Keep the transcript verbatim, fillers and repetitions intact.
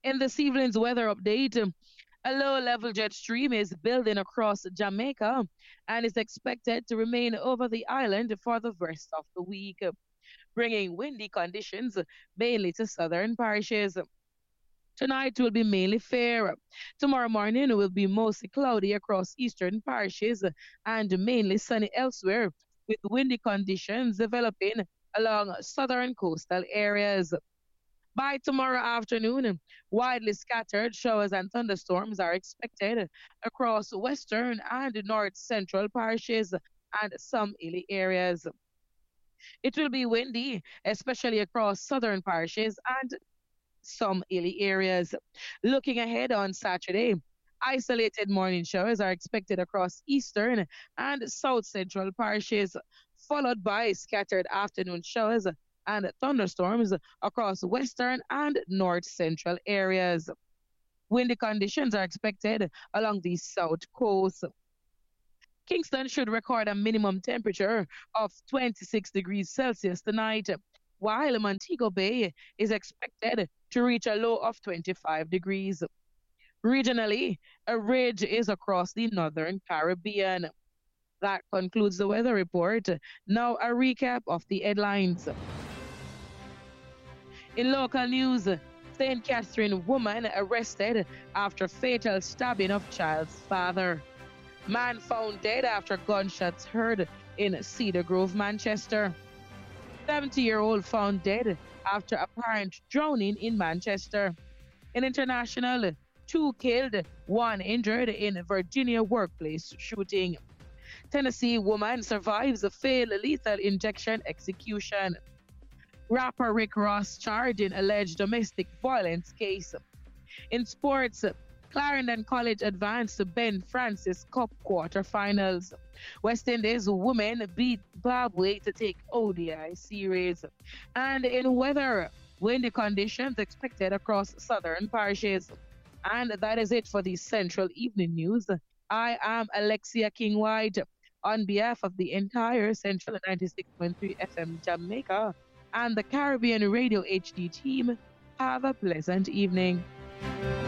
In this evening's weather update, a low level jet stream is building across Jamaica and is expected to remain over the island for the rest of the week, bringing windy conditions mainly to southern parishes. Tonight will be mainly fair. Tomorrow morning will be mostly cloudy across eastern parishes and mainly sunny elsewhere, with windy conditions developing along southern coastal areas. By tomorrow afternoon, widely scattered showers and thunderstorms are expected across western and north central parishes and some hilly areas. It will be windy, especially across southern parishes and some hilly areas. Looking ahead on Saturday, isolated morning showers are expected across eastern and south central parishes, followed by scattered afternoon showers and thunderstorms across western and north central areas. Windy conditions are expected along the south coast. Kingston should record a minimum temperature of twenty-six degrees Celsius tonight, while Montego Bay is expected to reach a low of twenty-five degrees. Regionally, a ridge is across the northern Caribbean. That concludes the weather report. Now, a recap of the headlines. In local news, Saint Catherine woman arrested after fatal stabbing of child's father. Man found dead after gunshots heard in Cedar Grove, Manchester. seventy-year-old found dead after apparent drowning in Manchester. In international, two killed, one injured in Virginia workplace shooting. Tennessee woman survives a failed lethal injection execution. Rapper Rick Ross charged in alleged domestic violence case. In sports, Clarendon College advanced to Ben Francis Cup quarterfinals. West Indies women beat Zimbabwe to take O D I series. And in weather, windy conditions expected across southern parishes. And that is it for the Central Evening News. I am Alexia King White. On behalf of the entire Central ninety-six point three F M Jamaica and the Caribbean Radio H D team, have a pleasant evening.